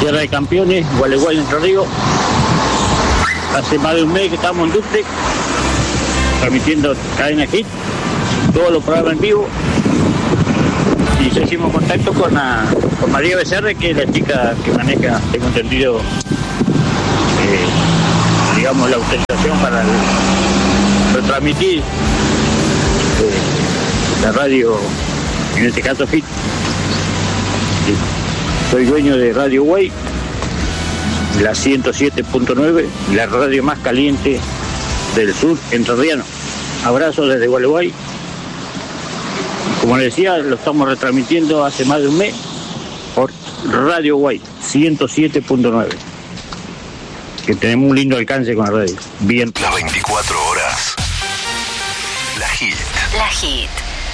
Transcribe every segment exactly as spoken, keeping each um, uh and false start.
Tierra de Campeones, Gualeguay, Entre Ríos. Hace más de un mes que estamos en duplex, transmitiendo Cadena Hit, todos los programas en vivo. Y ya hicimos contacto con, la, con María Becerra, que es la chica que maneja, tengo entendido, eh, digamos, la autorización para el, retransmitir eh, la radio, en este caso Hit. Sí. Soy dueño de Radio Way, la ciento siete punto nueve, la radio más caliente del sur entrerriano. Abrazos desde Gualeguay. Como les decía, lo estamos retransmitiendo hace más de un mes por Radio Way ciento siete punto nueve. Que tenemos un lindo alcance con la radio. Bien. Las veinticuatro horas. La Hit. La Hit.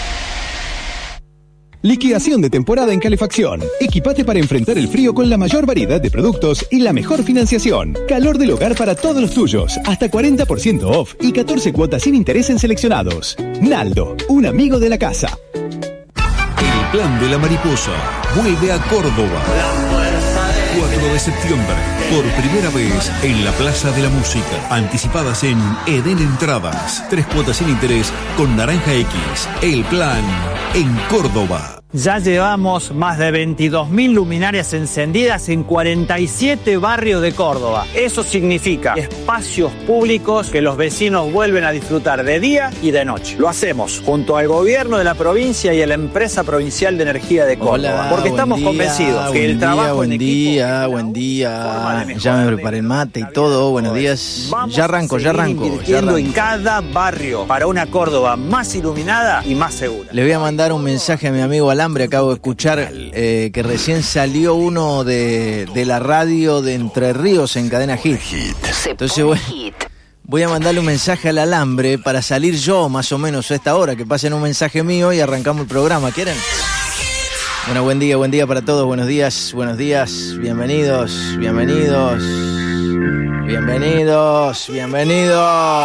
Liquidación de temporada en calefacción. Equipate para enfrentar el frío con la mayor variedad de productos y la mejor financiación. Calor del hogar para todos los tuyos. Hasta cuarenta por ciento off y catorce cuotas sin interés en seleccionados. Naldo, un amigo de la casa. El Plan de la Mariposa vuelve a Córdoba. cuatro de septiembre, por primera vez en la Plaza de la Música. Anticipadas en Edén Entradas. Tres cuotas sin interés con Naranja X. El Plan en Córdoba. Ya llevamos más de veintidós mil luminarias encendidas en cuarenta y siete barrios de Córdoba. Eso significa espacios públicos que los vecinos vuelven a disfrutar de día y de noche. Lo hacemos junto al gobierno de la provincia y a la empresa provincial de energía de Córdoba. Hola, porque estamos día, convencidos que el trabajo buen en día, equipo... Buen día, ya me preparé el mate y todo. Buenos días. Vamos Ya arranco, ya arranco. Ya invirtiendo arranco. en cada barrio para una Córdoba más iluminada y más segura. Le voy a mandar un mensaje a mi amigo Alambre. Acabo de escuchar eh, que recién salió uno de, de la radio de Entre Ríos en Cadena Hit. Entonces voy, voy a mandarle un mensaje al Alambre para salir yo más o menos a esta hora, que pasen un mensaje mío y arrancamos el programa. ¿Quieren? Bueno, buen día, buen día para todos. Buenos días, buenos días. Bienvenidos, bienvenidos. Bienvenidos, bienvenidos.